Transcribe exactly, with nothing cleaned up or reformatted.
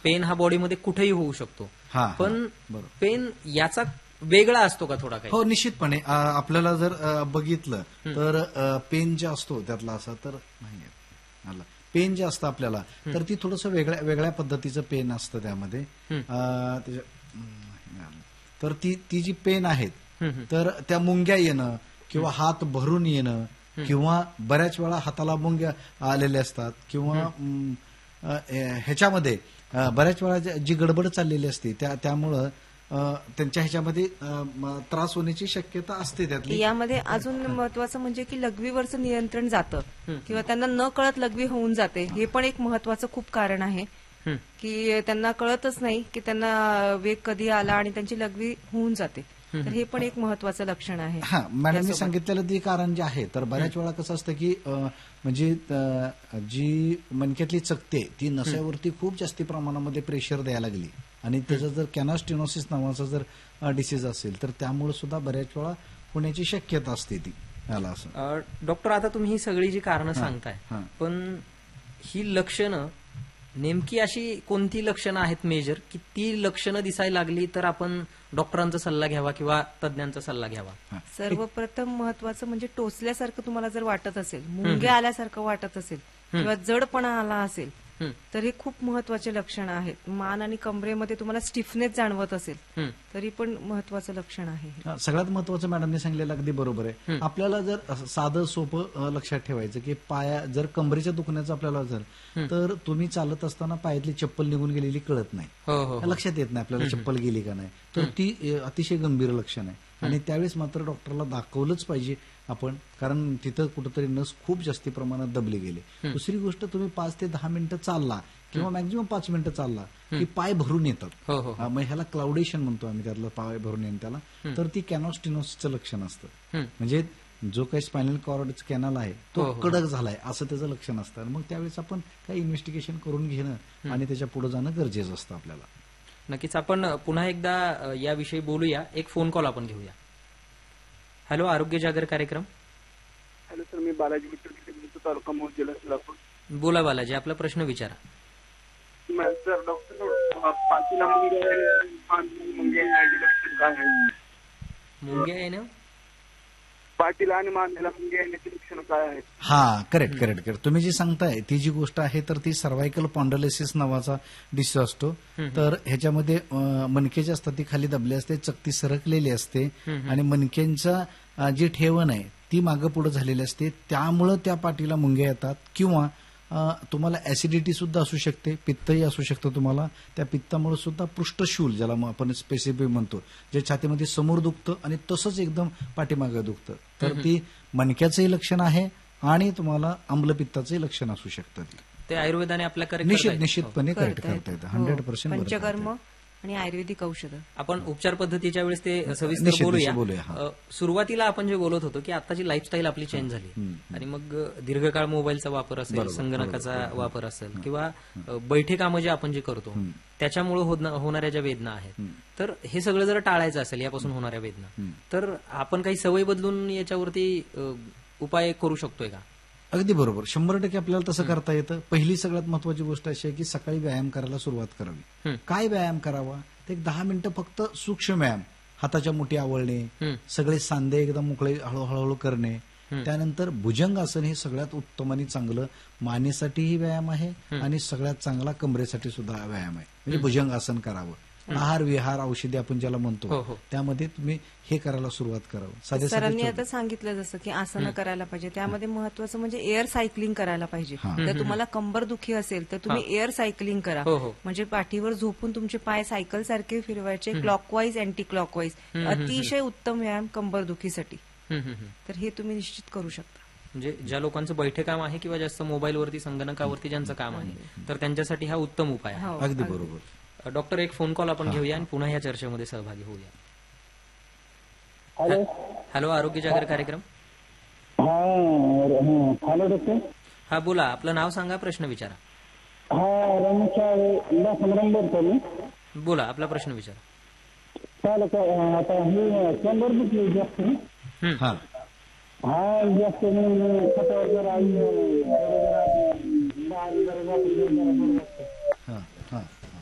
Pen हा बॉडीमध्ये कुठेही होऊ शकतो, पण पेन याचा वेगळा असतो का थोडा काही? हो, निश्चितपणे. आपल्याला जर बघितलं तर पेन जे असतो त्यातला असा तर नाही पेन जे असतं आपल्याला तर ती थोडंसं वेगळ्या वेगळ्या पद्धतीचं पेन असतं त्यामध्ये. तर ती ती जी पेन आहेत तर त्या मुंग्या येणं किंवा हात भरून येणं किंवा बऱ्याच वेळा हाताला मुंग्या आलेल्या असतात किंवा ह्याच्यामध्ये बऱ्याच वेळा जी गडबड चाललेली असते त्या त्यामुळं त्यांच्या ह्याच्यामध्ये त्रास होण्याची शक्यता असते त्यातली. यामध्ये अजून महत्वाचं म्हणजे की लघवीवरचं नियंत्रण जातं किंवा त्यांना न कळत लघवी होऊन जाते, हे पण एक महत्वाचं खूप कारण आहे की त्यांना कळतच नाही की त्यांना वेग कधी आला आणि त्यांची लघवी होऊन जाते. तर हे पण एक महत्वाचं लक्षण आहे. हा, मॅडमने सांगितलेलं ते कारण जे आहे तर बऱ्याच वेळा कसं असतं की म्हणजे जी मणक्यातली चकते ती नसावरती खूप जास्ती प्रमाणामध्ये प्रेशर द्यायला लागली आणि त्याचं जर कॅनास्टिनोसिस नावाचा जर डिसीज असेल तर त्यामुळे सुद्धा बऱ्याच वेळा होण्याची शक्यता असते ती याला. असं डॉक्टर, आता तुम्ही ही सगळी जी कारणं सांगताय, पण ही लक्षणं नेमकी अशी कोणती लक्षणं आहेत मेजर की ती लक्षणं दिसायला लागली तर आपण डॉक्टरांचा सल्ला घ्यावा किंवा तज्ञांचा सल्ला घ्यावा? सर्वप्रथम महत्वाचं म्हणजे टोचल्यासारखं तुम्हाला जर वाटत असेल, मुंग्या आल्यासारखं वाटत असेल किंवा जडपणा आला असेल तर हे खूप महत्वाचे लक्षण आहेत. मान आणि कमरेमध्ये तुम्हाला स्टिफनेस जाणवत असेल तरी पण महत्वाचं लक्षण आहे. सगळ्यात महत्वाचं मॅडमने सांगितलेलं अगदी बरोबर आहे. आपल्याला जर साधं सोपं लक्षात ठेवायचं की पाया जर कमरेच्या दुखण्याचं आपल्याला जर तर तुम्ही चालत असताना पायातली चप्पल निघून गेलेली कळत नाही, लक्षात येत नाही आपल्याला चप्पल गेली का नाही, तर ती अतिशय गंभीर लक्षण आहे आणि त्यावेळेस मात्र डॉक्टरला दाखवलंच पाहिजे आपण, कारण तिथं कुठंतरी नस खूप जास्ती प्रमाणात दबली गेली. दुसरी गोष्ट, तुम्ही पाच ते दहा मिनिटं चालला किंवा मॅक्झिमम पाच मिनिटं चालला की पाय भरून येतात, मग ह्याला क्लाउडेशन म्हणतो आम्ही, त्यातलं पाय भरून येणं त्याला, तर ती कॅनॉस्टिनोसिसचं लक्षण असतं. म्हणजे जो काही स्पायनल कॉर्ड कॅनल आहे तो कडक झालाय असं त्याचं लक्षण असतं. मग त्यावेळेस आपण काही इन्व्हेस्टिगेशन करून घेणं आणि त्याच्या पुढे जाणं गरजेचं असतं आपल्याला. नक्कीच. आपण पुन्हा एकदा याविषयी बोलूया. एक फोन कॉल आपण घेऊया. हॅलो, आरोग्य जागर कार्यक्रम. हॅलो सर, मी बालाजी मित्र, तालुका मोहोळ, जिल्हा सोलापूर. बोला बालाजी, आपला प्रश्न विचारा. सर, डॉक्टर पाचीला मुंग्या येणं, पाठीला आणि मानेला मुंग्या येण्याची लक्षणं काय आहेत? हा, करेक्ट करेक्ट करेक्ट तुम्ही जी सांगताय ती जी गोष्ट आहे तर ती सर्वायकल पॉन्डोलिसिस नावाचा डिसीज असतो. तर ह्याच्यामध्ये मणके असतात ती खाली दबली असते, चकती सरकलेली असते आणि मणक्यांचा जी ठेवण आहे ती मागं पुढे झालेली असते, त्यामुळं त्या पाठीला मुंग्या येतात. किंवा तुम्हाला ऍसिडिटी सुद्धा असू शकते, पित्तही असू शकतं तुम्हाला. त्या पित्तामुळे सुद्धा पृष्ठशूल ज्याला आपण स्पेसिफिक म्हणतो, जे छातीमध्ये समोर दुखतं आणि तसंच एकदम पाठीमागं दुखतं, तर ती मणक्याचंही लक्षण आहे आणि तुम्हाला आम्लपित्ताचंही लक्षण असू शकतं. ते आयुर्वेदाने आपल्याकडे निश्चित निश्चितपणे करेक्ट करता येतं, हंड्रेड पर्सेंट. पंचकर्म आणि आयुर्वेदिक औषधं आपण उपचार पद्धतीच्या वेळेस ते सविस्तर बोलूया. सुरुवातीला आपण जे बोलत होतो की आताची लाईफस्टाईल आपली चेंज झाली आणि मग दीर्घकाळ मोबाईलचा वापर असेल, संगणकाचा वापर असेल किंवा बैठे कामं जे आपण जे करतो त्याच्यामुळे होणाऱ्या ज्या वेदना आहेत, तर हे सगळं जर टाळायचं असेल यापासून होणाऱ्या वेदना, तर आपण काही सवय बदलून याच्यावरती उपाय करू शकतोय का? अगदी बरोबर, शंभर टक्के आपल्याला तसं करता येतं. पहिली सगळ्यात महत्वाची गोष्ट अशी आहे की सकाळी व्यायाम करायला सुरुवात करावी. काय व्यायाम करावा? ते एक दहा मिनिटं फक्त सूक्ष्म व्यायाम, हाताच्या मुठी आवळणे, सगळे सांधे एकदम मोकळे हळूहळू करणे. त्यानंतर भुजंगासन हे सगळ्यात उत्तम आणि चांगलं मानेसाठीही व्यायाम आहे आणि सगळ्यात चांगला कमरेसाठी सुद्धा व्यायाम आहे. म्हणजे भुजंगासन करावं. आहार विहार औषधी आपण ज्याला म्हणतो त्यामध्ये तुम्ही हे करायला सुरुवात करावं. सरांनी आता सांगितलं जसं की आसनं करायला पाहिजे, त्यामध्ये महत्वाचं म्हणजे एअर सायकलिंग करायला पाहिजे. जर तुम्हाला कंबर दुखी असेल तर तुम्ही एअर सायकलिंग करा, म्हणजे पाठीवर झोपून तुमचे पाय सायकल सारखे फिरवायचे, क्लॉकवाईज अँटी क्लॉकवाईज. अतिशय उत्तम व्यायाम कंबर दुखीसाठी, तर हे तुम्ही निश्चित करू शकता. म्हणजे ज्या लोकांचं बैठे काम आहे किंवा जास्त मोबाईलवरती संगणकावरती ज्यांचं काम आहे तर त्यांच्यासाठी हा उत्तम उपाय आहे. अगदी बरोबर. डॉक्टर, एक फोन कॉल आपण घेऊया आणि पुन्हा या चर्चेमध्ये सहभागी होऊया. हॅलो, हॅलो, आरोग्य जागर कार्यक्रम. Hello doctor. हा बोला, आपलं नाव सांगा, प्रश्न विचारा. हा, रमेश बोलतो मी. बोला, आपला प्रश्न विचारा. चालेल. आता हे कंबर दुखली जास्त, हा जास्त